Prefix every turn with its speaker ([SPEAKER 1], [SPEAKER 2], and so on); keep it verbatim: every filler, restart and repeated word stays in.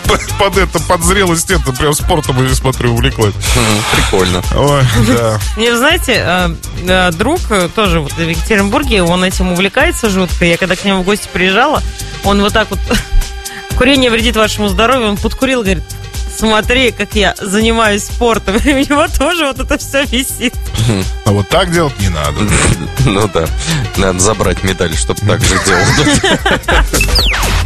[SPEAKER 1] под это, под зрелость это, прям спортом, я смотрю, увлеклась.
[SPEAKER 2] Прикольно.
[SPEAKER 1] Ой, да.
[SPEAKER 3] Мне, знаете, друг тоже в Екатеринбурге, он этим увлекается жутко. Я когда к нему в гости приезжала, он вот так вот... Курение вредит вашему здоровью. Он подкурил, говорит: смотри, как я занимаюсь спортом. И у него тоже вот это все висит.
[SPEAKER 1] А вот так делать не надо.
[SPEAKER 2] Ну да, надо забрать медаль, чтобы так же делал.